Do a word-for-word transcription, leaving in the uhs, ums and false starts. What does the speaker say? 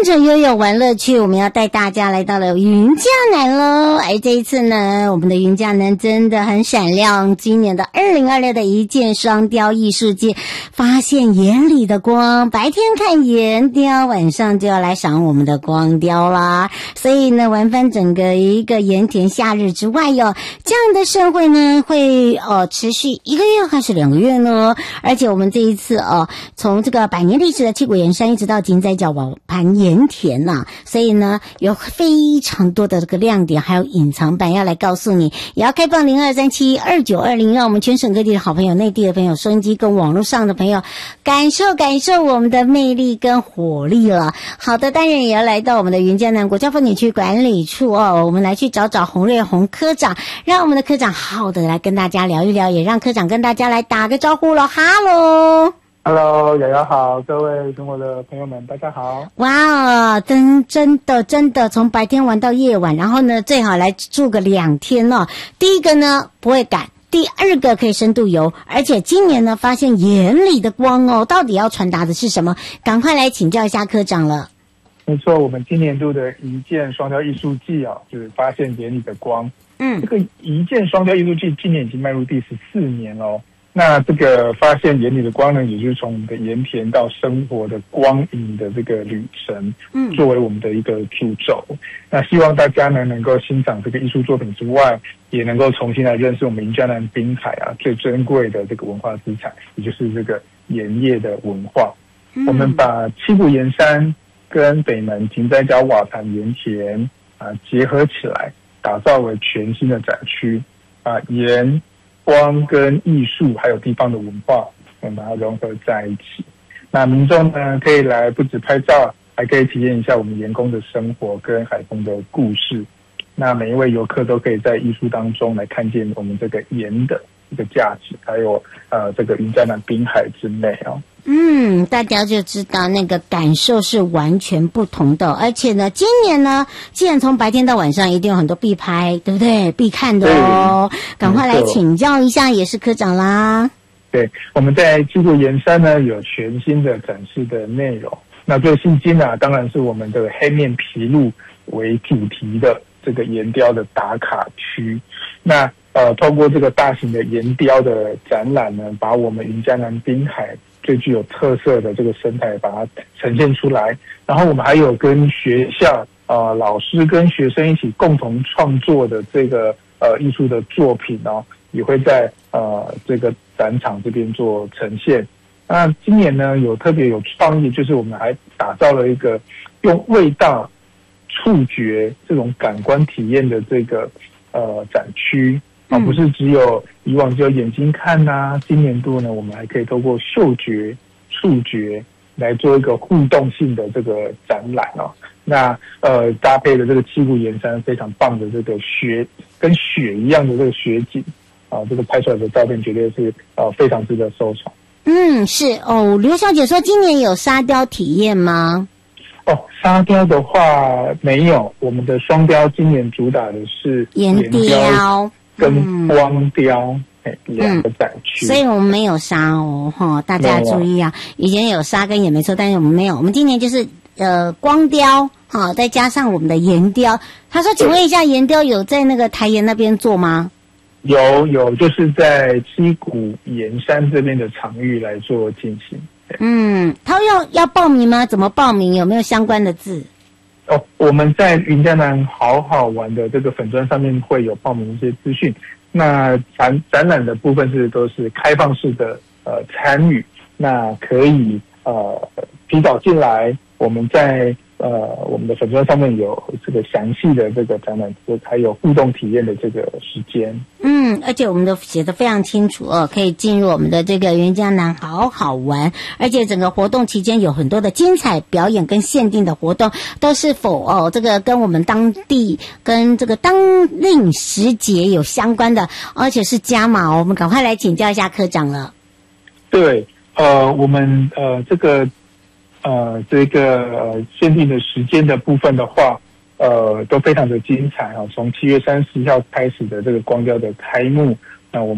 着悠悠玩乐趣，我们要带大家来到了云嘉南喽。哎，这一次呢，我们的云嘉南真的很闪亮。今年的二零二六的一箭双雕艺术季，发现眼里的光。白天看岩雕，晚上就要来赏我们的光雕啦。所以呢，玩翻整个一个盐田夏日之外哟，这样的盛会呢，会呃持续一个月还是两个月呢？而且我们这一次哦，从这个百年历史的七股盐山一直到金仔角瓦盘盐田呐、啊，所以呢有非常多的这个亮点，还有隐藏版要来告诉你，也要开放零二三七二九二零，让我们全省各地的好朋友、内地的朋友、收音机跟网络上的朋友感受感受我们的魅力跟活力了。好的，当然也要来到我们的云嘉南国家风景区管理处哦，我们来去找找洪瑞宏科长，让我们的科长好好的来跟大家聊一聊，也让科长跟大家来打个招呼了。哈喽。 Hello， 瑶瑶好，各位中国的朋友们，大家好。 哇，真真的真的，从白天玩到夜晚，然后呢，最好来住个两天哦。第一个呢不会赶，第二个可以深度游，而且今年呢发现眼里的光哦，到底要传达的是什么？赶快来请教一下科长了。 没错，我们今年度的一箭双雕艺术季哦，就是发现眼里的光。嗯，这个一箭双雕艺术季今年已经迈入第十四年喽。那这个发现眼里的光呢，也就是从我们的盐田到生活的光影的这个旅程，嗯，作为我们的一个主轴。那希望大家呢能够欣赏这个艺术作品之外，也能够重新来认识我们云嘉南滨海啊最珍贵的这个文化资产，也就是这个盐业的文化。嗯、我们把七股盐山跟北门金仔角瓦盘盐田啊结合起来，打造为全新的展区啊盐。光跟艺术还有地方的文化，我们把它融合在一起。那民众呢，可以来不止拍照，还可以体验一下我们盐工的生活跟海丰的故事。那每一位游客都可以在艺术当中来看见我们这个盐的一个价值，还有呃这个云嘉南滨海之美哦。 嗯，大家就知道那个感受是完全不同的，而且呢，今年呢，既然从白天到晚上一定有很多必拍，对不对？必看的哦，赶快来请教一下，也是科长啦。 对，我们在七股盐山呢有全新的展示的内容。那最新进啊，当然是我们的黑面琵鹭为主题的这个盐雕的打卡区。那呃，透过这个大型的盐雕的展览呢，把我们云嘉南滨海最具有特色的这个生态把它呈现出来。然后我们还有跟学校呃老师跟学生一起共同创作的这个呃艺术的作品哦，也会在呃这个展场这边做呈现。那今年呢有特别有创意，就是我们还打造了一个用味道、触觉这种感官体验的这个呃展区。啊，不是只有以往只有眼睛看呐、啊，今年度呢，我们还可以透过嗅觉、触觉来做一个互动性的这个展览哦。那呃，搭配的这个七股盐山非常棒的这个雪跟雪一样的这个雪景啊，这个拍出来的照片绝对是呃非常值得收藏。 嗯，是哦。刘小姐说，今年有沙雕体验吗？ 哦，沙雕的话没有，我们的双雕今年主打的是盐雕。 跟光雕两、嗯、个展区、嗯， 所以我们没有沙哦，哈，大家注意啊！以前有沙跟也没错，但是我们没有，我们今年就是呃光雕，哈，再加上我们的盐雕。他说：“请问一下，盐雕有在那个台盐那边做吗？” 有有，就是在七股盐山这边的场域来做进行。 嗯，他要要报名吗？怎么报名？有没有相关的字？ 哦，我们在云嘉南好好玩的这个粉专上面会有报名一些资讯。那展展览的部分是都是开放式的呃参与，那可以呃提早进来，我们在呃我们的粉专上面有这个详细的这个展览，还有互动体验的这个时间。 嗯，而且我们都写得非常清楚哦，可以进入我们的这个云嘉南好好玩，而且整个活动期间有很多的精彩表演跟限定的活动，都是否哦这个跟我们当地跟这个当令时节有相关的，而且是加码哦。我们赶快来请教一下科长了。 对，呃，我们呃这个呃这个呃限定的时间的部分的话。呃，都非常的精彩啊！从七月三十号开始的这个光雕的开幕，